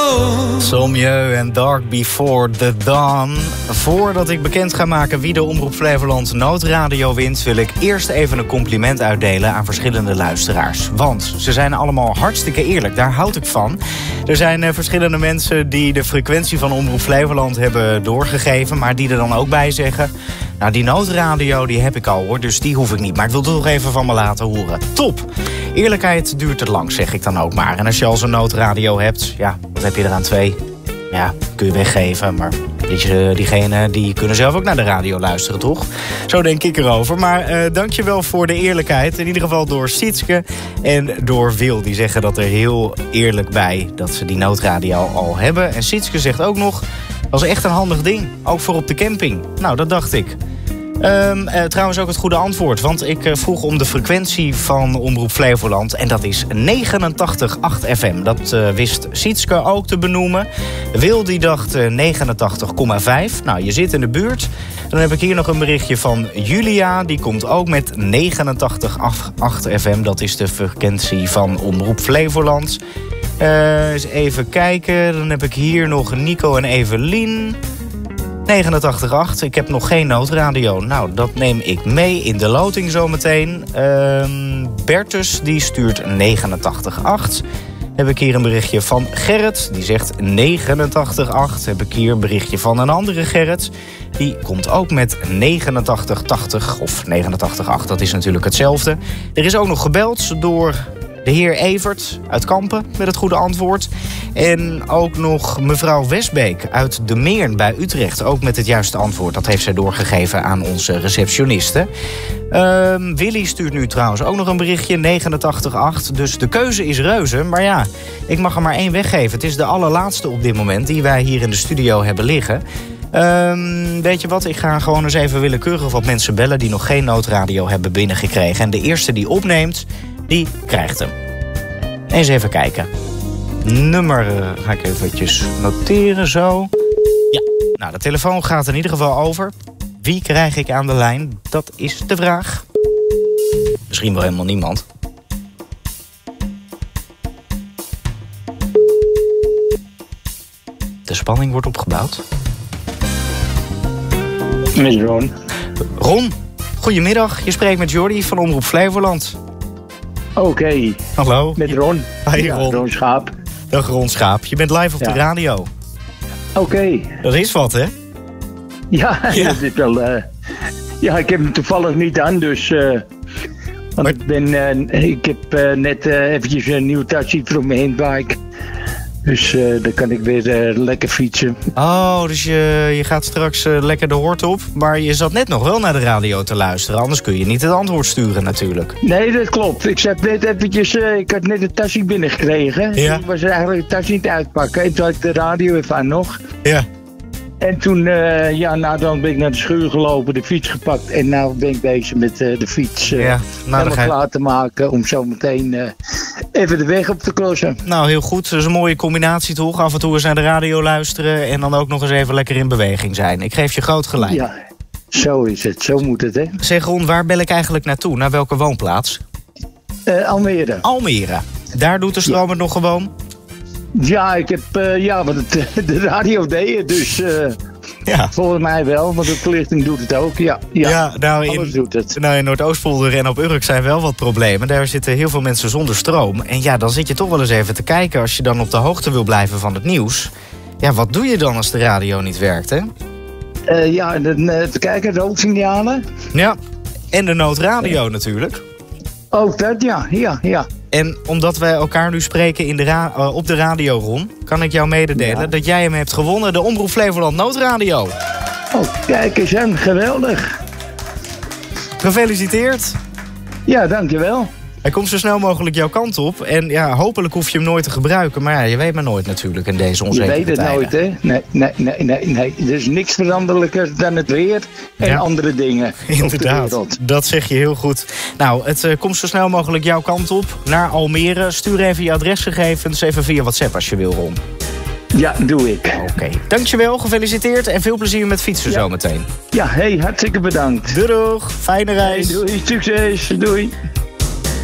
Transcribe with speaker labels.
Speaker 1: Sommieu en Dark Before the Dawn. Voordat ik bekend ga maken wie de Omroep Flevoland Noodradio wint, wil ik eerst even een compliment uitdelen aan verschillende luisteraars. Want ze zijn allemaal hartstikke eerlijk, daar houd ik van. Er zijn verschillende mensen die de frequentie van Omroep Flevoland hebben doorgegeven, maar die er dan ook bij zeggen: nou, die noodradio die heb ik al hoor, dus die hoef ik niet. Maar ik wil het toch even van me laten horen. Top! Eerlijkheid duurt te lang, zeg ik dan ook maar. En als je al zo'n noodradio hebt, ja, wat heb je eraan 2? Ja, kun je weggeven, maar diegenen die kunnen zelf ook naar de radio luisteren, toch? Zo denk ik erover. Maar dankjewel voor de eerlijkheid. In ieder geval door Sietske en door Wil. Die zeggen dat er heel eerlijk bij dat ze die noodradio al hebben. En Sietske zegt ook nog: dat is echt een handig ding. Ook voor op de camping. Nou, dat dacht ik. Trouwens ook het goede antwoord. Want ik vroeg om de frequentie van Omroep Flevoland. En dat is 89.8 FM. Dat wist Sietske ook te benoemen. Wil die dacht 89,5. Nou, je zit in de buurt. Dan heb ik hier nog een berichtje van Julia. Die komt ook met 89,8 FM. Dat is de frequentie van Omroep Flevoland. Eens even kijken. Dan heb ik hier nog Nico en Evelien. 89,8. Ik heb nog geen noodradio. Nou, dat neem ik mee in de loting zometeen. Bertus, die stuurt 89,8. Heb ik hier een berichtje van Gerrit. Die zegt 89,8. Heb ik hier een berichtje van een andere Gerrit. Die komt ook met 89,80 of 89,8. Dat is natuurlijk hetzelfde. Er is ook nog gebeld door de heer Evert uit Kampen met het goede antwoord. En ook nog mevrouw Westbeek uit De Meern bij Utrecht. Ook met het juiste antwoord. Dat heeft zij doorgegeven aan onze receptioniste. Willy stuurt nu trouwens ook nog een berichtje. 89,8. Dus de keuze is reuze. Maar ja, ik mag er maar 1 weggeven. Het is de allerlaatste op dit moment die wij hier in de studio hebben liggen. Weet je wat, ik ga gewoon eens even willekeurig wat mensen bellen die nog geen noodradio hebben binnengekregen. En de eerste die opneemt, die krijgt hem. Eens even kijken. Nummer ga ik eventjes noteren, zo. Ja, nou, de telefoon gaat in ieder geval over. Wie krijg ik aan de lijn? Dat is de vraag. Misschien wel helemaal niemand. De spanning wordt opgebouwd.
Speaker 2: Met Ron.
Speaker 1: Ron, goedemiddag. Je spreekt met Jordi van Omroep Flevoland.
Speaker 2: Oké.
Speaker 1: Hallo.
Speaker 2: Met Ron.
Speaker 1: Hi Ron.
Speaker 2: Ron Schaap.
Speaker 1: Dag Ron Schaap. Je bent live op de radio.
Speaker 2: Oké.
Speaker 1: Dat is wat, hè?
Speaker 2: Ja, dat is wel... ja, ik heb hem toevallig niet aan, dus... want ik heb net eventjes een nieuw touchie voor mijn handbike. Dus dan kan ik weer lekker fietsen.
Speaker 1: Oh, dus je gaat straks lekker de hort op. Maar je zat net nog wel naar de radio te luisteren. Anders kun je niet het antwoord sturen natuurlijk.
Speaker 2: Nee, dat klopt. Ik zat net eventjes... ik had net een tasje binnengekregen.
Speaker 1: Ja.
Speaker 2: Ik was eigenlijk het tasje niet uitpakken. En toen had ik de radio even aan nog.
Speaker 1: Ja.
Speaker 2: En toen, dan ben ik naar de schuur gelopen, de fiets gepakt. En nou ben ik bezig met de fiets helemaal klaar te maken om zo meteen even de weg op te crossen.
Speaker 1: Nou, heel goed. Dat is een mooie combinatie toch? Af en toe eens naar de radio luisteren en dan ook nog eens even lekker in beweging zijn. Ik geef je groot gelijk.
Speaker 2: Ja, zo is het. Zo moet het, hè.
Speaker 1: Zeg Ron, waar bel ik eigenlijk naartoe? Naar welke woonplaats?
Speaker 2: Almere.
Speaker 1: Almere. Daar doet de stroom het nog gewoon?
Speaker 2: Ja, ik heb, want de radio deed het, dus volgens mij wel, want de verlichting doet het ook, alles doet het.
Speaker 1: Nou, in Noordoostpolder en op Urk zijn wel wat problemen. Daar zitten heel veel mensen zonder stroom. En ja, dan zit je toch wel eens even te kijken als je dan op de hoogte wil blijven van het nieuws. Ja, wat doe je dan als de radio niet werkt, hè?
Speaker 2: Te kijken, roodsignalen.
Speaker 1: Ja, en de noodradio natuurlijk.
Speaker 2: Ook dat, ja.
Speaker 1: En omdat wij elkaar nu spreken op de radio, Ron, kan ik jou mededelen dat jij hem hebt gewonnen, de Omroep Flevoland Noodradio.
Speaker 2: Oh, kijk eens aan, geweldig.
Speaker 1: Gefeliciteerd.
Speaker 2: Ja, dankjewel.
Speaker 1: Hij komt zo snel mogelijk jouw kant op. En ja, hopelijk hoef je hem nooit te gebruiken. Maar ja, je weet maar nooit natuurlijk in deze onzekere tijden.
Speaker 2: Je weet het nooit, hè? Nee. Er is niks veranderlijker dan het weer en andere dingen.
Speaker 1: Inderdaad, dat zeg je heel goed. Nou, het komt zo snel mogelijk jouw kant op naar Almere. Stuur even je adresgegevens, even via WhatsApp als je wil, Ron.
Speaker 2: Ja, doe ik.
Speaker 1: Oké. Dankjewel, gefeliciteerd en veel plezier met fietsen zometeen.
Speaker 2: Ja, hartstikke bedankt.
Speaker 1: Doei, fijne reis.
Speaker 2: Doei, succes, doei.